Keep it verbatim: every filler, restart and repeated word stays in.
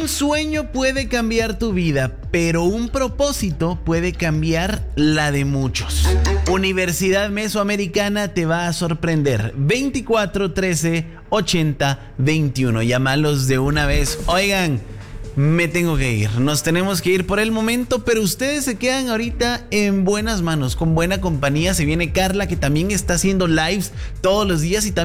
Un sueño puede cambiar tu vida, pero un propósito puede cambiar la de muchos. Universidad Mesoamericana te va a sorprender. veinticuatro trece ochenta veintiuno. Llámalos de una vez. Oigan, me tengo que ir. Nos tenemos que ir por el momento, pero ustedes se quedan ahorita en buenas manos, con buena compañía. Se viene Carla, que también está haciendo lives todos los días y también